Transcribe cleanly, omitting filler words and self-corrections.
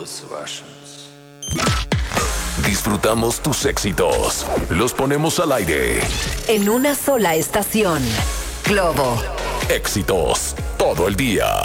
Disfrutamos tus éxitos. Los ponemos al aire. En una sola estación. Globo. Éxitos todo el día.